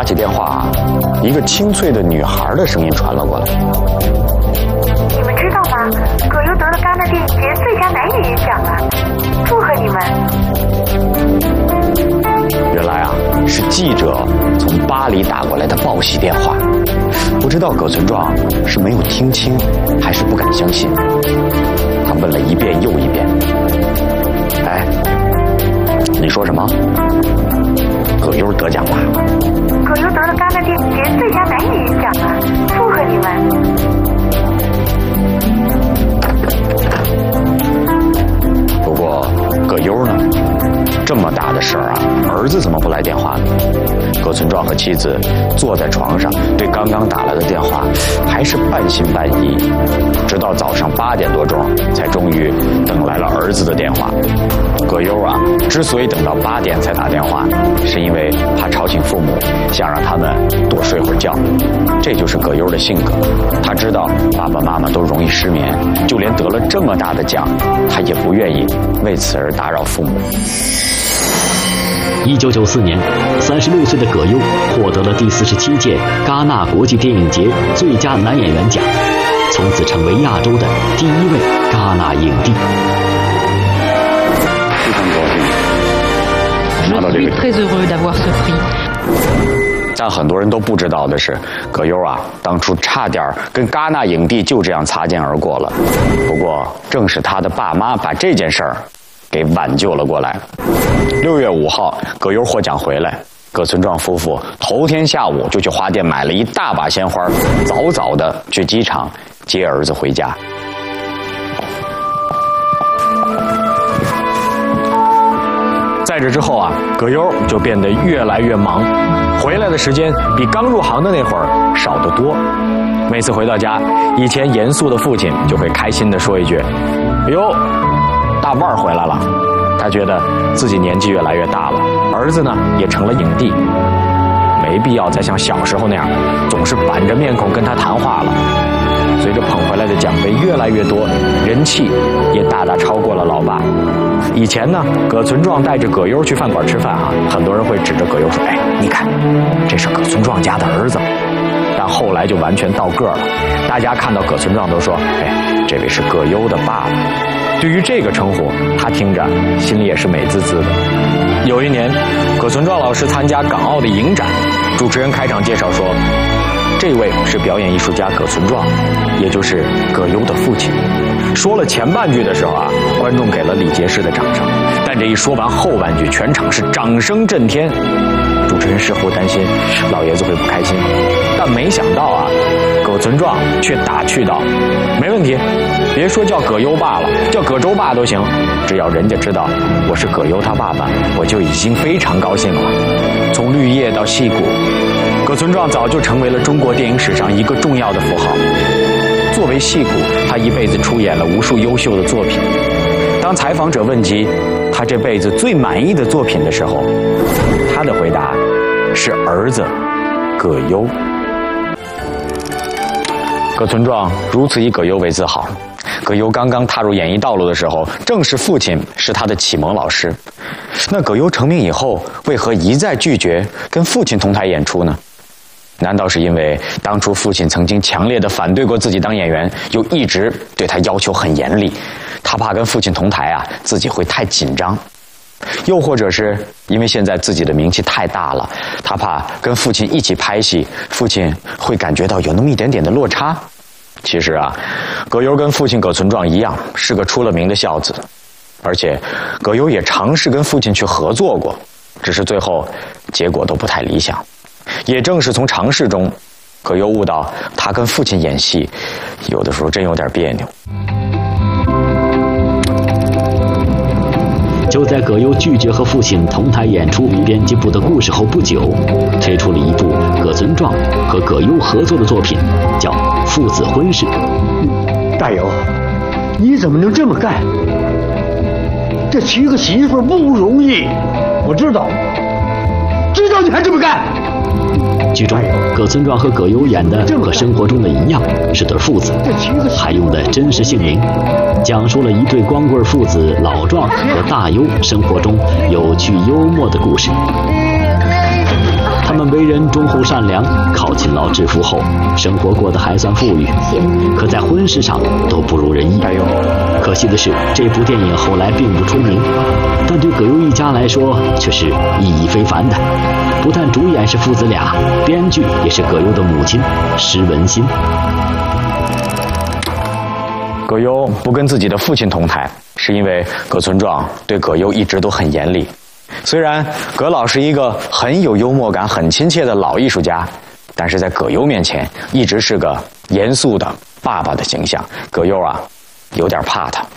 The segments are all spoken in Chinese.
起电话，一个清脆的女孩的声音传了过来。 你们知道吗？葛优得了戛纳电影节最佳男演员奖了，祝贺你们！ 原来啊，是记者从巴黎打过来的报喜电话。不知道葛存壮是没有听清，还是不敢相信。他问了一遍又一遍：“哎，你说什么？葛优得奖了？ 葛优得了戛纳电影节最佳男演员奖了，祝贺你们！” 不过葛优呢？这么大的事儿啊，儿子怎么不来电话呢？葛存壮和妻子坐在床上，对刚刚打来的电话还是半信半疑，直到早上8点多钟，才终于等来了儿子的电话。葛优啊，之所以等到8点才打电话，是因为怕吵醒父母，想让他们多睡会儿觉。这就是葛优的性格，他知道爸爸妈妈都容易失眠，就连得了这么大的奖，他也不愿意为此而打扰父母。 1994年，36岁的葛优获得了第47届戛纳国际电影节最佳男演员奖，从此成为亚洲的第1位戛纳影帝。 非常高兴拿到这个奖。 très heureux d'avoir ce prix。 但很多人都不知道的是，葛优啊，当初差点跟戛纳影帝就这样擦肩而过了。不过，正是他的爸妈把这件事儿给挽救了过来。6月5号，葛优获奖回来，葛存壮夫妇头天下午就去花店买了一大把鲜花，早早的去机场接儿子回家。在这之后啊，葛优就变得越来越忙，回来的时间比刚入行的那会儿少得多。每次回到家，以前严肃的父亲就会开心地说一句：“哎呦，大腕儿回来了。”他觉得自己年纪越来越大了，儿子呢也成了影帝，没必要再像小时候那样总是板着面孔跟他谈话了。随着捧回来的奖杯越来越多，人气也大大超过了老爸。以前呢，葛存壮带着葛优去饭馆吃饭啊，很多人会指着葛优说：“哎，你看，这是葛存壮家的儿子。”但后来就完全倒个了，大家看到葛存壮都说：“哎，这位是葛优的爸爸。”对于这个称呼，他听着心里也是美滋滋的。有一年，葛存壮老师参加港澳的影展，主持人开场介绍说，这位是表演艺术家葛存壮，也就是葛优的父亲。说了前半句的时候啊，观众给了礼节式的掌声，但这一说完后半句，全场是掌声震天。主持人似乎担心老爷子会不开心，但没想到啊，葛存壮却打趣道：“没问题，别说叫葛优爸了，叫葛周爸都行，只要人家知道我是葛优他爸爸，我就已经非常高兴了。”从绿叶到戏骨，葛存壮早就成为了中国电影史上一个重要的符号。作为戏骨，他一辈子出演了无数优秀的作品。当采访者问及他这辈子最满意的作品的时候，他的回答是儿子葛优。葛存壮如此以葛优为自豪。葛优刚刚踏入演艺道路的时候，正是父亲是他的启蒙老师。那葛优成名以后，为何一再拒绝跟父亲同台演出呢？难道是因为当初父亲曾经强烈的反对过自己当演员，又一直对他要求很严厉，他怕跟父亲同台啊，自己会太紧张？又或者是因为现在自己的名气太大了，他怕跟父亲一起拍戏，父亲会感觉到有那么一点点的落差？其实啊，葛优跟父亲葛存壮一样，是个出了名的孝子，而且葛优也尝试跟父亲去合作过，只是最后结果都不太理想。也正是从尝试中，葛优悟到他跟父亲演戏，有的时候真有点别扭。 就在葛优拒绝和父亲同台演出编辑部的故事后不久，推出了一部葛存壮和葛优合作的作品，叫《父子婚事》。 大友，你怎么能这么干？这娶个媳妇不容易，我知道你还这么干。 剧中，葛存壮和葛优演的和生活中的一样，是对父子，还用的真实姓名，讲述了一对光棍父子老壮和大优生活中有趣幽默的故事。 他们为人忠厚善良，靠勤劳致富后，生活过得还算富裕，可在婚事上都不如人意。可惜的是，这部电影后来并不出名，但对葛优一家来说却是意义非凡的。不但主演是父子俩，编剧也是葛优的母亲施文新。 葛优不跟自己的父亲同台，是因为葛存壮对葛优一直都很严厉。虽然葛老是一个很有幽默感、很亲切的老艺术家，但是在葛优面前一直是个严肃的爸爸的形象。葛优啊，有点怕他。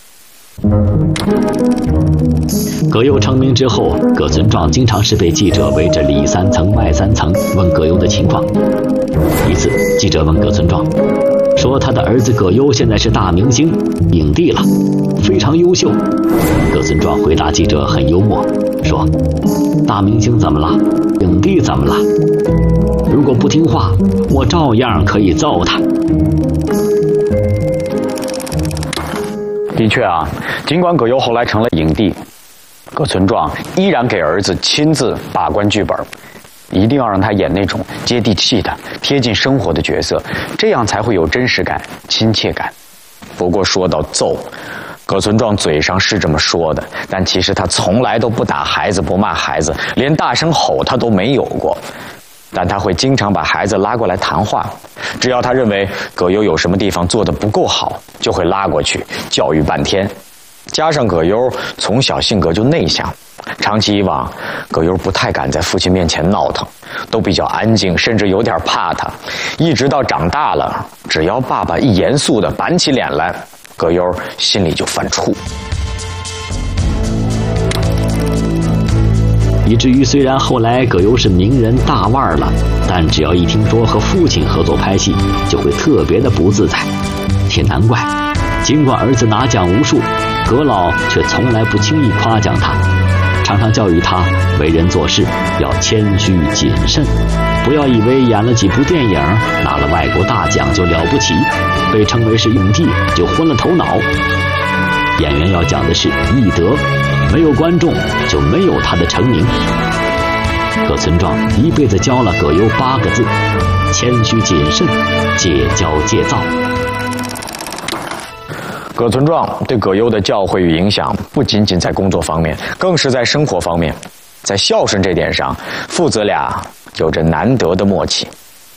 葛优成名之后，葛存壮经常是被记者围着里3层外3层问葛优的情况。一次，记者问葛存壮说他的儿子葛优现在是大明星影帝了，非常优秀。葛存壮回答记者很幽默，说大明星怎么了，影帝怎么了，如果不听话，我照样可以揍他。 的确啊，尽管葛优后来成了影帝，葛存壮依然给儿子亲自把关剧本，一定要让他演那种接地气的、贴近生活的角色，这样才会有真实感、亲切感。不过说到揍，葛存壮嘴上是这么说的，但其实他从来都不打孩子、不骂孩子，连大声吼他都没有过。但他会经常把孩子拉过来谈话，只要他认为葛优有什么地方做得不够好，就会拉过去教育半天。加上葛优从小性格就内向，长期以往，葛优不太敢在父亲面前闹腾，都比较安静，甚至有点怕他。一直到长大了，只要爸爸一严肃地板起脸来，葛优心里就犯怵。 以至于虽然后来葛优是名人大腕了，但只要一听说和父亲合作拍戏，就会特别的不自在。也难怪，尽管儿子拿奖无数，葛老却从来不轻易夸奖他，常常教育他为人做事要谦虚谨慎，不要以为演了几部电影拿了外国大奖就了不起，被称为是影帝就昏了头脑。演员要讲的是艺德，没有观众就没有他的成名。葛存壮一辈子教了葛优8个字：谦虚谨慎，戒骄戒躁。 葛存壮对葛优的教诲与影响不仅仅在工作方面，更是在生活方面。在孝顺这点上，父子俩有着难得的默契。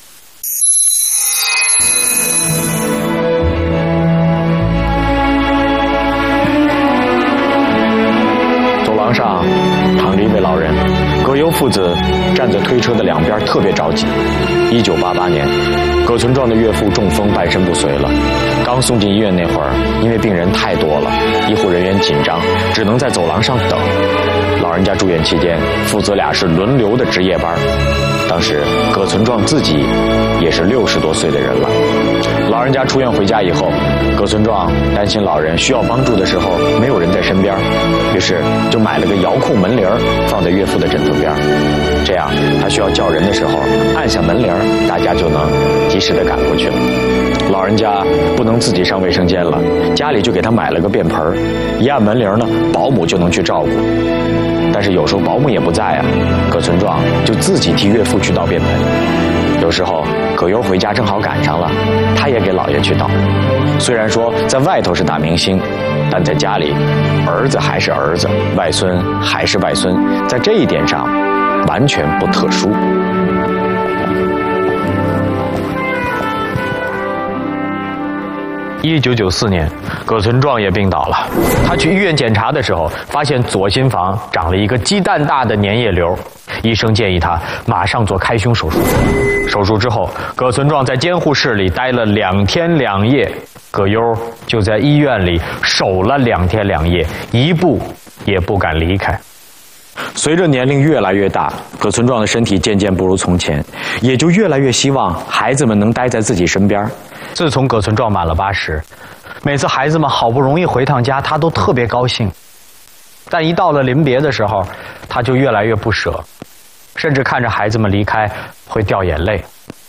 走廊上躺着一位老人，葛优父子站在推车的两边，特别着急。1988年，葛存壮的岳父中风，半身不遂了。刚送进医院那会儿，因为病人太多了，医护人员紧张，只能在走廊上等。老人家住院期间，父子俩是轮流的值夜班。当时葛存壮自己也是60多岁的人了。老人家出院回家以后，葛存壮担心老人需要帮助的时候没有人在身边，于是就买了个遥控门铃放在岳父的枕头边，这样他需要叫人的时候按下门铃，大家就能及时的赶过去了。老人家不能自己上卫生间了，家里就给他买了个便盆，一按门铃呢，保姆就能去照顾。但是有时候保姆也不在啊，葛存壮就自己替岳父去倒便盆。有时候葛优回家正好赶上了，他也给老爷去倒。虽然说在外头是大明星，但在家里，儿子还是儿子，外孙还是外孙，在这一点上完全不特殊。1994年，葛存壮也病倒了。他去医院检查的时候，发现左心房长了一个鸡蛋大的粘液瘤，医生建议他马上做开胸手术。手术之后，葛存壮在监护室里待了2天2夜，葛优就在医院里守了2天2夜，一步也不敢离开。随着年龄越来越大，葛存壮的身体渐渐不如从前，也就越来越希望孩子们能待在自己身边。自从葛存壮满了80，每次孩子们好不容易回趟家，他都特别高兴。但一到了临别的时候，他就越来越不舍，甚至看着孩子们离开会掉眼泪。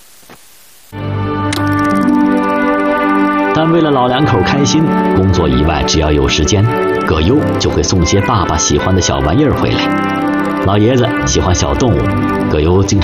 但为了老两口开心，工作以外只要有时间，葛优就会送些爸爸喜欢的小玩意儿回来。老爷子喜欢小动物，葛优经常